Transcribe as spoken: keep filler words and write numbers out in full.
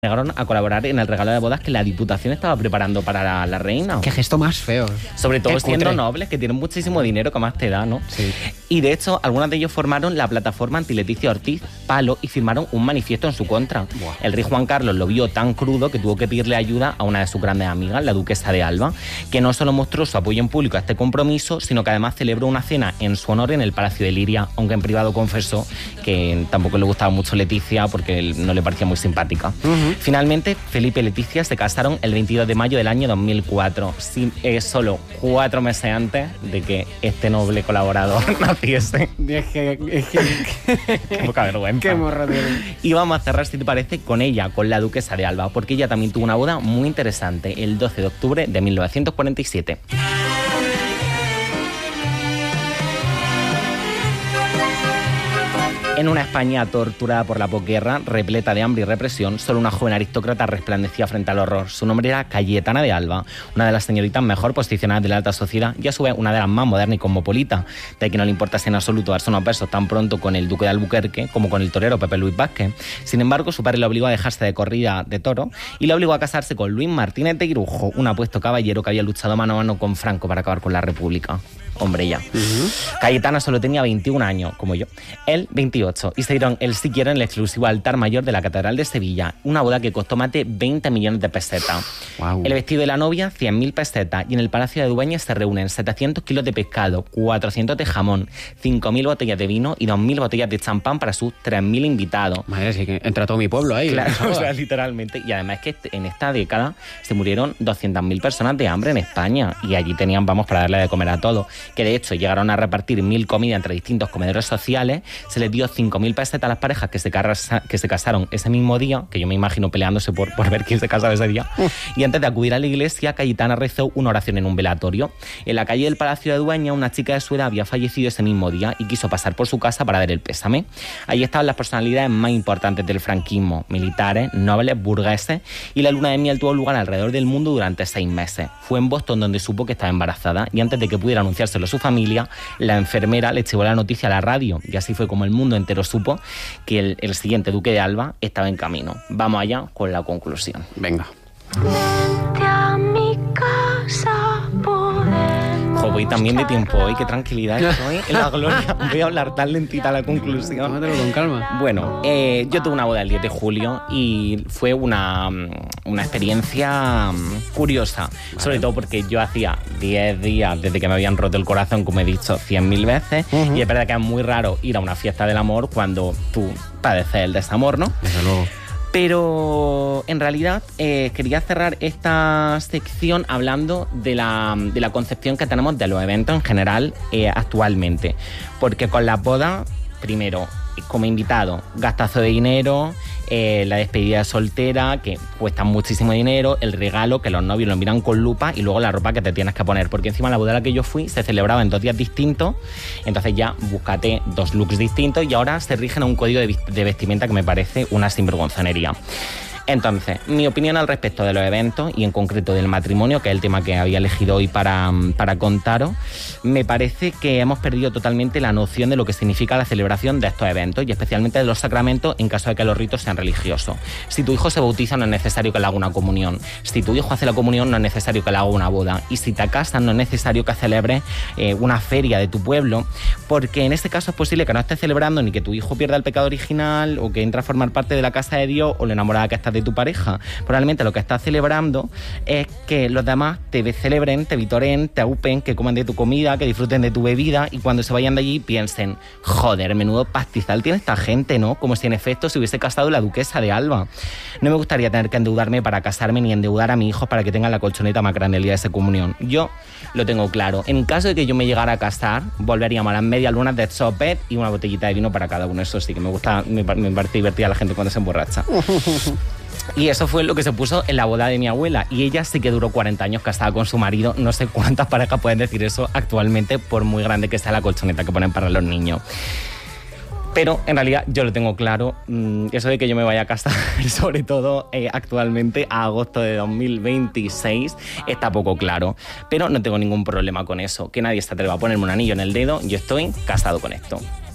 negaron a colaborar en el regalo de bodas que la Diputación estaba preparando para la, la reina. Qué gesto más feo. Sobre todo Qué siendo cutre. nobles, que tienen muchísimo dinero, que más te da, ¿no? Sí. Y de hecho, algunos de ellos formaron la plataforma anti-Leticia Ortiz, Palo, y firmaron un manifiesto en su contra. Buah. El rey Juan Carlos lo vio tan crudo que tuvo que pedirle ayuda a una de sus grandes amigas, la duquesa de Alba, que no solo mostró su apoyo en público a este compromiso, sino que además celebró una cena en su honor en el Palacio de Liria, aunque en privado confesó que tampoco le gustaba mucho Leticia porque no le parecía muy simpática. Uh-huh. Finalmente, Felipe y Leticia se casaron el veintidós de mayo del año dos mil cuatro, sin, eh, solo cuatro meses antes de que este noble colaborador naciese. Es que... Es que Qué poca vergüenza. Qué morro tiene. Y vamos a cerrar, si te parece, con ella, con la duquesa de Alba, porque ella también tuvo una boda muy interesante el doce de octubre de mil novecientos cuarenta y siete. En una España torturada por la posguerra, repleta de hambre y represión, solo una joven aristócrata resplandecía frente al horror. Su nombre era Cayetana de Alba, una de las señoritas mejor posicionadas de la alta sociedad y a su vez una de las más modernas y cosmopolitas, de que no le importase en absoluto darse unos versos tan pronto con el duque de Albuquerque como con el torero Pepe Luis Vázquez. Sin embargo, su padre le obligó a dejarse de corrida de toro y le obligó a casarse con Luis Martínez de Irujo, un apuesto caballero que había luchado mano a mano con Franco para acabar con la República. Hombre, ya. Uh-huh. Cayetana solo tenía veintiún años, como yo. Él, veintiocho. Y se dieron el sí quiero en el exclusivo altar mayor de la Catedral de Sevilla. Una boda que costó más de veinte millones de pesetas. Wow. El vestido de la novia, cien mil pesetas. Y en el Palacio de Dueñas se reúnen setecientos kilos de pescado, cuatrocientos de jamón, cinco mil botellas de vino y dos mil botellas de champán para sus tres mil invitados. Madre, sí que entra todo mi pueblo ahí. Claro, o sea, literalmente. Y además es que en esta década se murieron doscientas mil personas de hambre en España. Y allí tenían, vamos, para darle de comer a todos. Que de hecho llegaron a repartir mil comidas entre distintos comedores sociales, se les dio cinco mil pesetas a las parejas que se, casa, que se casaron ese mismo día, que yo me imagino peleándose por, por ver quién se casaba ese día, y antes de acudir a la iglesia, Cayetana rezó una oración en un velatorio. En la calle del Palacio de Dueña, una chica de su edad había fallecido ese mismo día y quiso pasar por su casa para dar el pésame. Allí estaban las personalidades más importantes del franquismo, militares, nobles, burgueses, y la luna de miel tuvo lugar alrededor del mundo durante seis meses. Fue en Boston donde supo que estaba embarazada, y antes de que pudiera anunciárselo a su familia, la enfermera le llevó la noticia a la radio, y así fue como el mundo entero supo que el, el siguiente duque de Alba estaba en camino. Vamos allá con la conclusión. Venga. Vente a mi casa, podemos. Jo, voy también de tiempo hoy, qué tranquilidad estoy en la gloria. Voy a hablar tan lentita la conclusión. Tómatelo con calma. Bueno, eh, yo tuve una boda el diez de julio y fue una, una experiencia curiosa, vale. Sobre todo porque yo hacía diez días desde que me habían roto el corazón, como he dicho, cien mil veces, uh-huh. Y es verdad que es muy raro ir a una fiesta del amor cuando tú padeces el desamor, ¿no? Desde luego. Pero en realidad eh, quería cerrar esta sección hablando de la, de la concepción que tenemos de los eventos en general eh, actualmente. Porque con las bodas, primero, como invitado, gastazo de dinero, eh, la despedida de soltera, que cuesta muchísimo dinero, el regalo, que los novios lo miran con lupa, y luego la ropa que te tienes que poner. Porque encima la boda a la que yo fui se celebraba en dos días distintos, entonces ya búscate dos looks distintos y ahora se rigen a un código de, de vestimenta que me parece una sinvergonzonería. Entonces, mi opinión al respecto de los eventos y en concreto del matrimonio, que es el tema que había elegido hoy para, para contaros, me parece que hemos perdido totalmente la noción de lo que significa la celebración de estos eventos y especialmente de los sacramentos en caso de que los ritos sean religiosos. Si tu hijo se bautiza no es necesario que le haga una comunión. Si tu hijo hace la comunión no es necesario que le haga una boda. Y si te casas no es necesario que celebres eh, una feria de tu pueblo, porque en este caso es posible que no estés celebrando ni que tu hijo pierda el pecado original o que entre a formar parte de la casa de Dios o la enamorada que estás de tu pareja. Probablemente lo que estás celebrando es que los demás te celebren, te vitoreen, te aupen, que coman de tu comida, que disfruten de tu bebida y cuando se vayan de allí piensen, joder, menudo pastizal tiene esta gente, ¿no? Como si en efecto se hubiese casado la duquesa de Alba. No me gustaría tener que endeudarme para casarme ni endeudar a mi hijo para que tengan la colchoneta más grande el día de esa comunión. Yo lo tengo claro. En caso de que yo me llegara a casar, volveríamos a las medias lunas de sopet y una botellita de vino para cada uno. Eso sí que me gusta, me, me parece divertida la gente cuando se emborracha. Y eso fue lo que se puso en la boda de mi abuela. Y ella sí que duró cuarenta años casada con su marido. No sé cuántas parejas pueden decir eso actualmente, por muy grande que sea la colchoneta que ponen para los niños. Pero en realidad yo lo tengo claro. Eso de que yo me vaya a casar, sobre todo eh, actualmente a agosto de dos mil veintiséis, está poco claro. Pero no tengo ningún problema con eso. Que nadie se atreva a ponerme un anillo en el dedo. Yo estoy casado con esto.